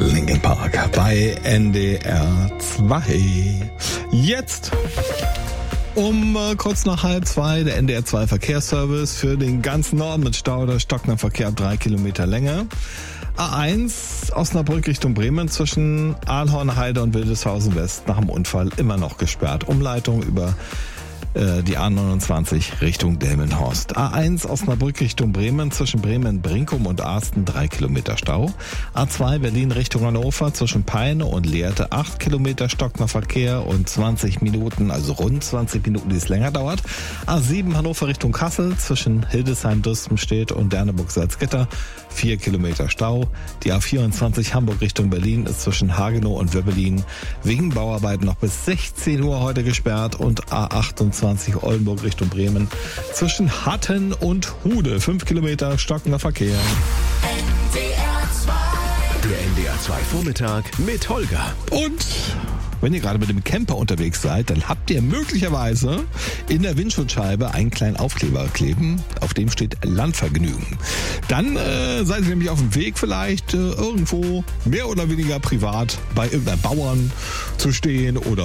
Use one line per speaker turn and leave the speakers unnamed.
Linkin Park bei NDR 2. Jetzt um kurz nach 1:30 der NDR 2 Verkehrsservice für den ganzen Norden mit Stau oder stockendem Verkehr ab 3 Kilometer Länge. A1 Osnabrück Richtung Bremen zwischen Ahornheide und Wildeshausen West nach dem Unfall immer noch gesperrt. Umleitung über die A29 Richtung Delmenhorst. A1 Osnabrück Richtung Bremen zwischen Bremen-Brinkum und Arsten 3 Kilometer Stau. A2 Berlin Richtung Hannover zwischen Peine und Lehrte 8 Kilometer stockender Verkehr und 20 Minuten, also rund 20 Minuten, die es länger dauert. A7 Hannover Richtung Kassel zwischen Hildesheim-Dürstenstedt und Derneburg-Salzgitter 4 Kilometer Stau. Die A24 Hamburg Richtung Berlin ist zwischen Hagenow und Wöbbelin wegen Bauarbeiten noch bis 16 Uhr heute gesperrt und A28 Oldenburg Richtung Bremen zwischen Hatten und Hude 5 Kilometer stockender Verkehr.
Der NDR 2 Vormittag mit Holger.
Und wenn ihr gerade mit dem Camper unterwegs seid, dann habt ihr möglicherweise in der Windschutzscheibe einen kleinen Aufkleber kleben, auf dem steht Landvergnügen. Dann seid ihr nämlich auf dem Weg vielleicht irgendwo mehr oder weniger privat bei irgendeinem Bauern zu stehen oder